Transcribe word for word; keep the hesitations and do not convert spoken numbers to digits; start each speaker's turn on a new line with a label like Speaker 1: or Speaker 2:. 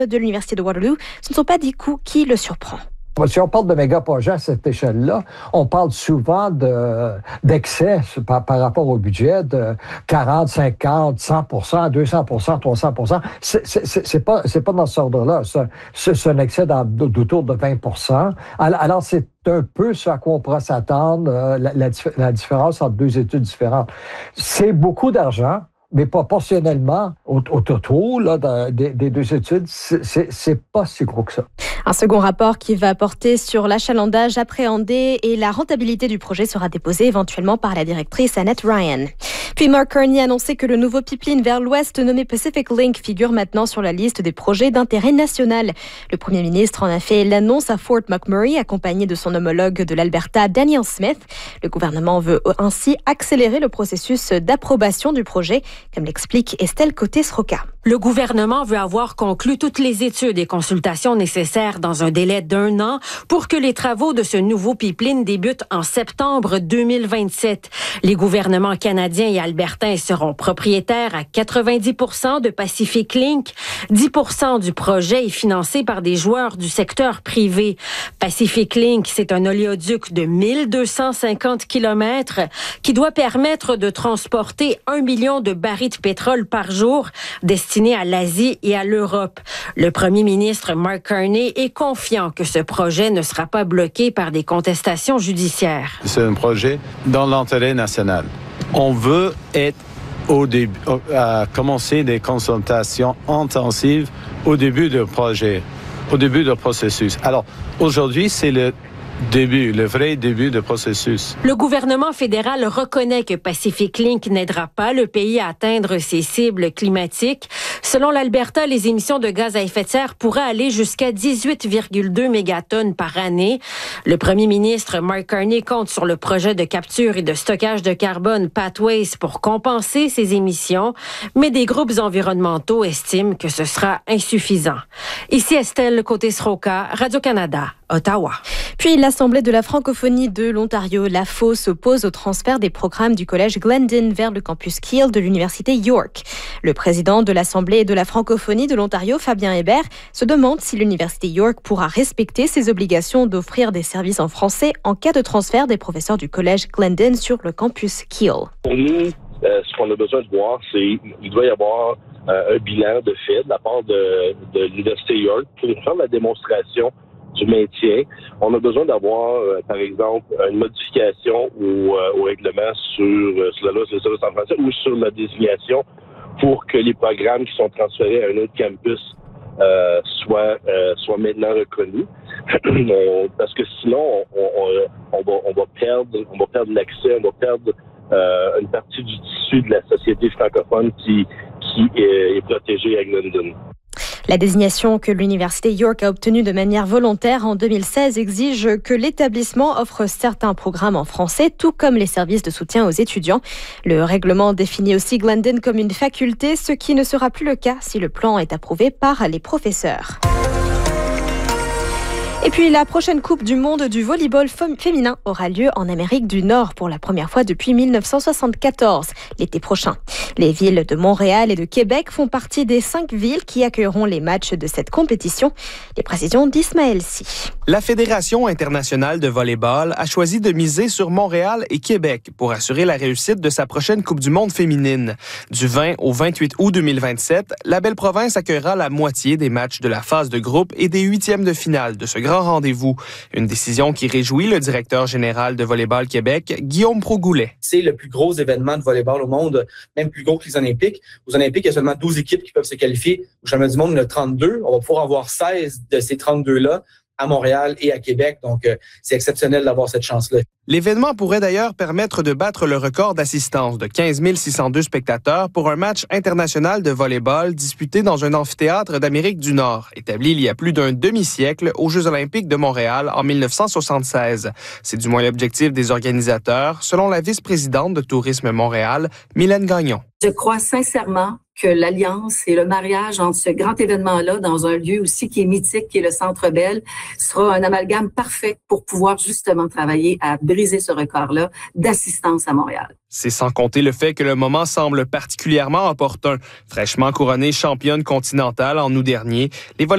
Speaker 1: de l'Université de Waterloo. Ce ne sont pas des coûts qui le surprend.
Speaker 2: Si on parle de méga-projets à cette échelle-là, on parle souvent de, d'excès par, par rapport au budget de quarante, cinquante, cent pour cent, deux cents pour cent, trois cents pour cent. C'est, c'est, c'est, pas, c'est pas dans ce ordre-là. C'est, c'est un excès d'autour de vingt pour cent. Alors, c'est un peu ce à quoi on pourra s'attendre, la, la, la différence entre deux études différentes. C'est beaucoup d'argent. Mais proportionnellement, au, au total là, de, de, des deux études, c'est, c'est, c'est pas si gros que ça.
Speaker 1: Un second rapport qui va porter sur l'achalandage appréhendé et la rentabilité du projet sera déposé éventuellement par la directrice Annette Ryan. Puis Mark Carney a annoncé que le nouveau pipeline vers l'ouest nommé Pacific Link figure maintenant sur la liste des projets d'intérêt national. Le Premier ministre en a fait l'annonce à Fort McMurray, accompagné de son homologue de l'Alberta, Daniel Smith. Le gouvernement veut ainsi accélérer le processus d'approbation du projet, comme l'explique Estelle Côté-Sroka.
Speaker 3: Le gouvernement veut avoir conclu toutes les études et consultations nécessaires dans un délai d'un an pour que les travaux de ce nouveau pipeline débutent en septembre deux mille vingt-sept. Les gouvernements canadiens et albertains seront propriétaires à quatre-vingt-dix pour cent de Pacific Link. dix pour cent du projet est financé par des joueurs du secteur privé. Pacific Link, c'est un oléoduc de mille deux cent cinquante kilomètres qui doit permettre de transporter un million de barils de pétrole par jour destinés à l'Asie et à l'Europe. Le premier ministre Mark Carney est confiant que ce projet ne sera pas bloqué par des contestations judiciaires.
Speaker 4: C'est un projet dans l'intérêt national. On veut être au début, à commencer des consultations intensives au début du projet, au début du processus. Alors, aujourd'hui, c'est le début, le vrai début du processus.
Speaker 3: Le gouvernement fédéral reconnaît que Pacific Link n'aidera pas le pays à atteindre ses cibles climatiques. Selon l'Alberta, les émissions de gaz à effet de serre pourraient aller jusqu'à dix-huit virgule deux mégatonnes par année. Le premier ministre Mark Carney compte sur le projet de capture et de stockage de carbone Pathways pour compenser ces émissions, mais des groupes environnementaux estiment que ce sera insuffisant. Ici Estelle Côté-Sroka, Radio-Canada, Ottawa.
Speaker 1: Puis l'Assemblée de la francophonie de l'Ontario, l'A F O, s'oppose au transfert des programmes du collège Glendon vers le campus Keele de l'Université York. Le président de l'Assemblée de la francophonie de l'Ontario, Fabien Hébert, se demande si l'Université York pourra respecter ses obligations d'offrir des services en français en cas de transfert des professeurs du collège Glendon sur le campus Keele.
Speaker 5: Pour nous, euh, ce qu'on a besoin de voir, c'est qu'il doit y avoir euh, un bilan de fait de la part de, de l'Université York pour faire la démonstration du maintien. On a besoin d'avoir, euh, par exemple, une modification au, euh, au règlement sur, euh, sur la loi sur les services en français ou sur la désignation pour que les programmes qui sont transférés à un autre campus euh, soient, euh, soient maintenant reconnus. Parce que sinon, on, on, on, va, on, va perdre, on va perdre l'accès, on va perdre euh, une partie du tissu de la société francophone qui, qui est, est protégée à Glendon.
Speaker 1: La désignation que l'Université York a obtenue de manière volontaire en deux mille seize exige que l'établissement offre certains programmes en français, tout comme les services de soutien aux étudiants. Le règlement définit aussi Glendon comme une faculté, ce qui ne sera plus le cas si le plan est approuvé par les professeurs. Et puis la prochaine Coupe du monde du volleyball féminin aura lieu en Amérique du Nord pour la première fois depuis mille neuf cent soixante-quatorze, l'été prochain. Les villes de Montréal et de Québec font partie des cinq villes qui accueilleront les matchs de cette compétition. Les précisions d'Ismaël Si.
Speaker 6: La Fédération internationale de volleyball a choisi de miser sur Montréal et Québec pour assurer la réussite de sa prochaine Coupe du monde féminine. Du vingt au vingt-huit août deux mille vingt-sept, la belle province accueillera la moitié des matchs de la phase de groupe et des huitièmes de finale de ce grand rendez-vous. Une décision qui réjouit le directeur général de Volleyball Québec, Guillaume Progoulet.
Speaker 7: C'est le plus gros événement de volleyball au monde, même plus gros que les Olympiques. Aux Olympiques, il y a seulement douze équipes qui peuvent se qualifier. Au championnat du monde, il y en a trente-deux. On va pouvoir avoir seize de ces trente-deux-là à Montréal et à Québec. Donc, euh, c'est exceptionnel d'avoir cette chance-là.
Speaker 6: L'événement pourrait d'ailleurs permettre de battre le record d'assistance de quinze mille six cent deux spectateurs pour un match international de volleyball disputé dans un amphithéâtre d'Amérique du Nord, établi il y a plus d'un demi-siècle aux Jeux olympiques de Montréal en mille neuf cent soixante-seize. C'est du moins l'objectif des organisateurs, selon la vice-présidente de Tourisme Montréal, Mylène Gagnon.
Speaker 8: Je crois sincèrement que l'alliance et le mariage entre ce grand événement-là, dans un lieu aussi qui est mythique, qui est le Centre Bell, sera un amalgame parfait pour pouvoir justement travailler à briser ce record-là d'assistance à Montréal.
Speaker 6: C'est sans compter le fait que le moment semble particulièrement opportun. Fraîchement couronnée championne continentale en août dernier, les